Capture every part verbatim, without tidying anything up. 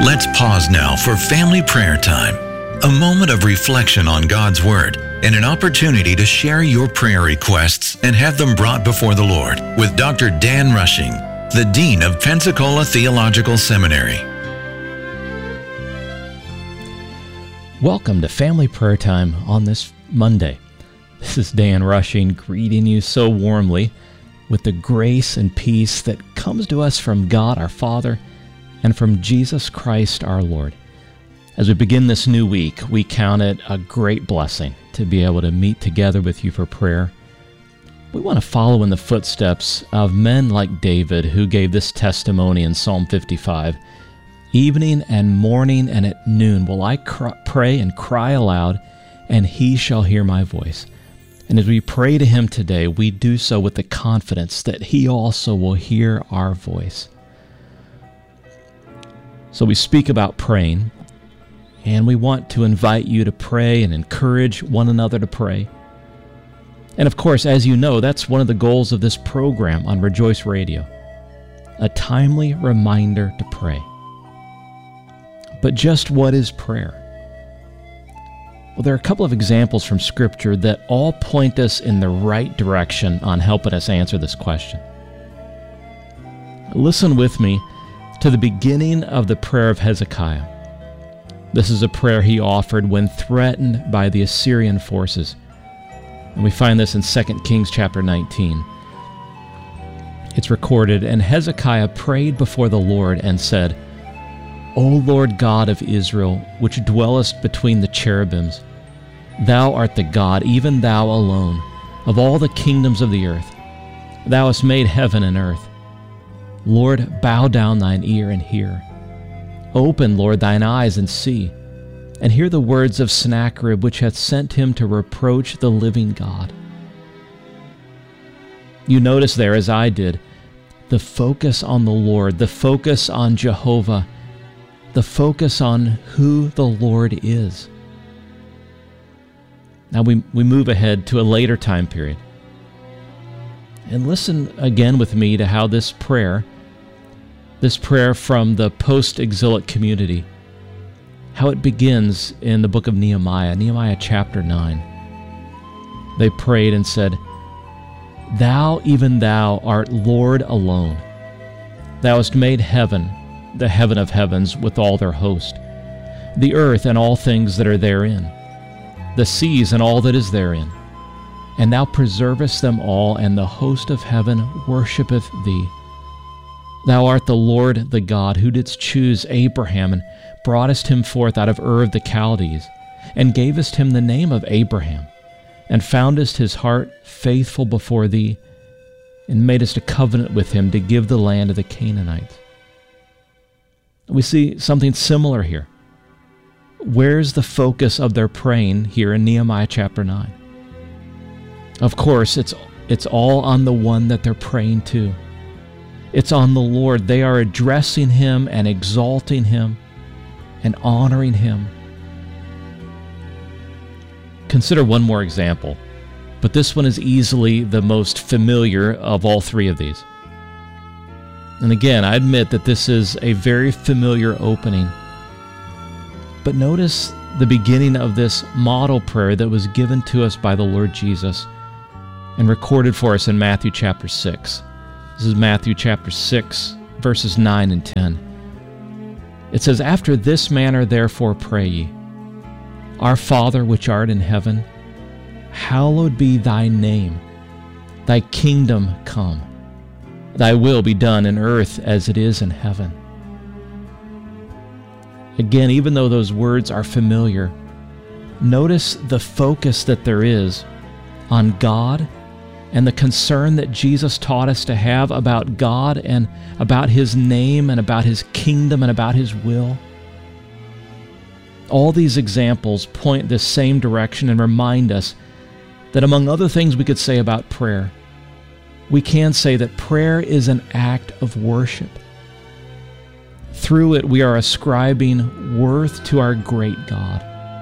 Let's pause now for family prayer time, a moment of reflection on God's Word and an opportunity to share your prayer requests and have them brought before the Lord with Doctor Dan Rushing, the Dean of Pensacola Theological Seminary. Welcome to Family Prayer Time on this Monday. This is Dan Rushing greeting you so warmly with the grace and peace that comes to us from God our Father and from Jesus Christ our Lord. As we begin this new week, we count it a great blessing to be able to meet together with you for prayer. We want to follow in the footsteps of men like David, who gave this testimony in Psalm fifty-five. Evening and morning and at noon will I cry, pray and cry aloud, and he shall hear my voice. And as we pray to him today, we do so with the confidence that he also will hear our voice. So we speak about praying, and we want to invite you to pray and encourage one another to pray. And of course, as you know, that's one of the goals of this program on Rejoice Radio, a timely reminder to pray. But just what is prayer? Well, there are a couple of examples from Scripture that all point us in the right direction on helping us answer this question. Listen with me to the beginning of the prayer of Hezekiah. This is a prayer he offered when threatened by the Assyrian forces. And we find this in Second Kings chapter nineteen. It's recorded, "And Hezekiah prayed before the Lord and said, O Lord God of Israel, which dwellest between the cherubims, thou art the God, even thou alone, of all the kingdoms of the earth. Thou hast made heaven and earth. Lord, bow down thine ear and hear. Open, Lord, thine eyes and see, and hear the words of Sennacherib, which hath sent him to reproach the living God." You notice there, as I did, the focus on the Lord, the focus on Jehovah, the focus on who the Lord is. Now we, we move ahead to a later time period. And listen again with me to how this prayer, this prayer from the post-exilic community, how it begins in the book of Nehemiah, Nehemiah chapter nine. They prayed and said, Thou, even thou, art Lord alone. Thou hast made heaven, the heaven of heavens, with all their host, the earth and all things that are therein, the seas and all that is therein. And thou preservest them all, and the host of heaven worshipeth thee. Thou art the Lord, the God, who didst choose Abraham, and broughtest him forth out of Ur of the Chaldees, and gavest him the name of Abraham, and foundest his heart faithful before thee, and madest a covenant with him to give the land of the Canaanites. We see something similar here. Where's the focus of their praying here in Nehemiah chapter nine? Of course, it's it's all on the one that they're praying to. It's on the Lord. They are addressing him and exalting him and honoring him. Consider one more example, but this one is easily the most familiar of all three of these. And again, I admit that this is a very familiar opening. But notice the beginning of this model prayer that was given to us by the Lord Jesus and recorded for us in Matthew chapter six. This is Matthew chapter six, verses nine and ten. It says, After this manner therefore pray ye, Our Father which art in heaven, hallowed be thy name. Thy kingdom come. Thy will be done in earth as it is in heaven. Again, even though those words are familiar, notice the focus that there is on God and the concern that Jesus taught us to have about God and about his name and about his kingdom and about his will. All these examples point this same direction and remind us that among other things we could say about prayer, we can say that prayer is an act of worship. Through it, we are ascribing worth to our great God.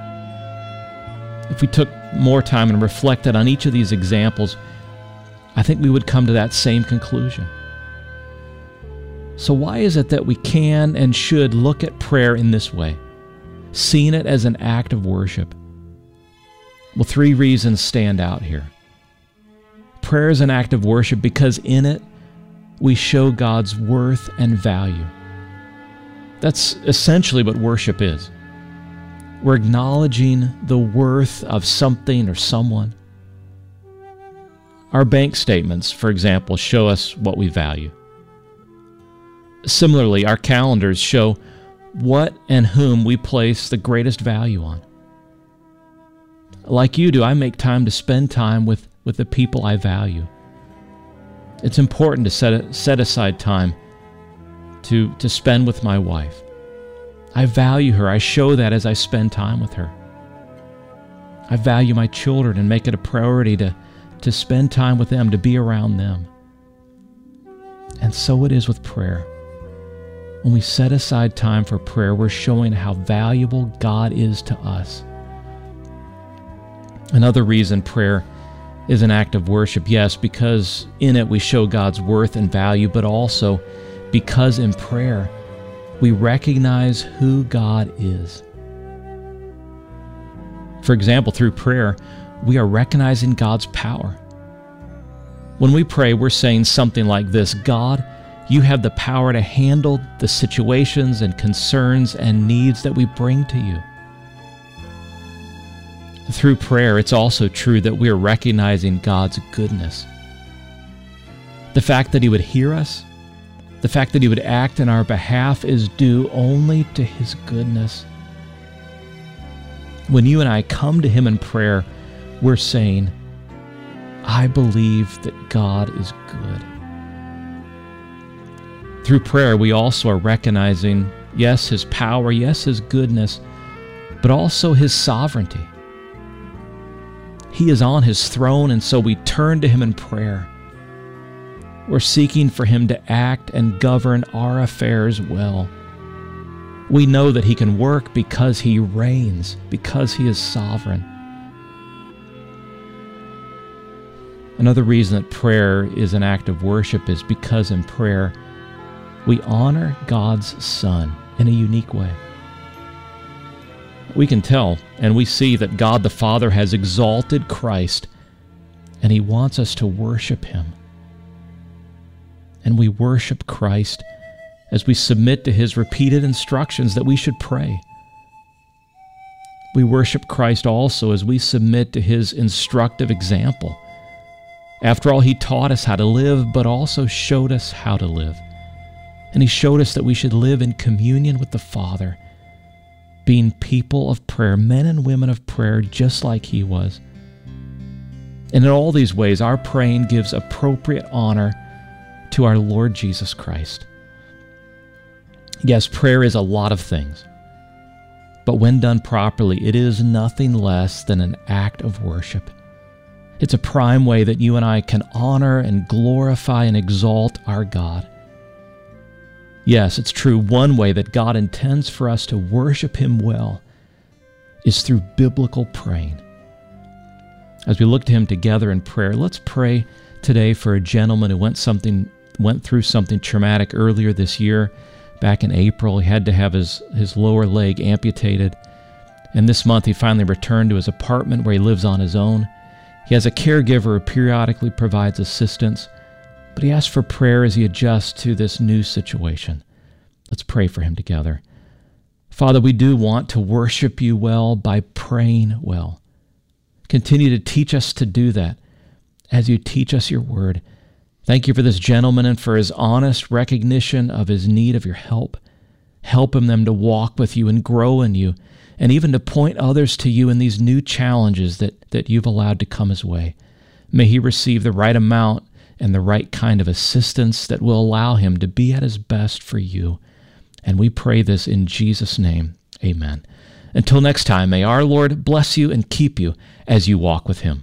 If we took more time and reflected on each of these examples, I think we would come to that same conclusion. So why is it that we can and should look at prayer in this way, seeing it as an act of worship? Well, three reasons stand out here. Prayer is an act of worship because in it we show God's worth and value. That's essentially what worship is. We're acknowledging the worth of something or someone. Our bank statements, for example, show us what we value. Similarly, our calendars show what and whom we place the greatest value on. Like you do, I make time to spend time with, with the people I value. It's important to set, set aside time to, to spend with my wife. I value her. I show that as I spend time with her. I value my children and make it a priority to, to spend time with them, to be around them. And so it is with prayer. When we set aside time for prayer, we're showing how valuable God is to us. Another reason prayer is an act of worship, yes, because in it we show God's worth and value, but also because in prayer we recognize who God is. For example, through prayer, we are recognizing God's power. When we pray, we're saying something like this: God, you have the power to handle the situations and concerns and needs that we bring to you. Through prayer, it's also true that we are recognizing God's goodness. The fact that He would hear us, the fact that He would act in our behalf is due only to His goodness. When you and I come to Him in prayer, we're saying, I believe that God is good. Through prayer, we also are recognizing, yes, His power, yes, His goodness, but also His sovereignty. He is on His throne, and so we turn to Him in prayer. We're seeking for Him to act and govern our affairs well. We know that He can work because He reigns, because He is sovereign. Another reason that prayer is an act of worship is because in prayer, we honor God's Son in a unique way. We can tell and we see that God the Father has exalted Christ, and He wants us to worship Him. And we worship Christ as we submit to His repeated instructions that we should pray. We worship Christ also as we submit to His instructive example. After all, He taught us how to live, but also showed us how to live. And He showed us that we should live in communion with the Father, being people of prayer, men and women of prayer, just like He was. And in all these ways, our praying gives appropriate honor to our Lord Jesus Christ. Yes, prayer is a lot of things, but when done properly, it is nothing less than an act of worship. It's a prime way that you and I can honor and glorify and exalt our God. Yes, it's true, one way that God intends for us to worship Him well is through biblical praying. As we look to Him together in prayer, let's pray today for a gentleman who went something went through something traumatic earlier this year. Back in April, he had to have his, his lower leg amputated. And this month, he finally returned to his apartment where he lives on his own. He has a caregiver who periodically provides assistance, but he asks for prayer as he adjusts to this new situation. Let's pray for him together. Father, we do want to worship You well by praying well. Continue to teach us to do that as You teach us Your word. Thank You for this gentleman and for his honest recognition of his need of Your help. Help him them to walk with You and grow in You, and even to point others to You in these new challenges that, that You've allowed to come his way. May he receive the right amount and the right kind of assistance that will allow him to be at his best for You. And we pray this in Jesus' name. Amen. Until next time, may our Lord bless you and keep you as you walk with Him.